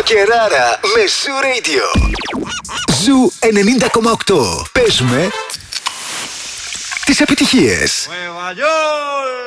Κεράρα με Ζου Radio. Ζου 90,8. Παίζουμε τις επιτυχίες.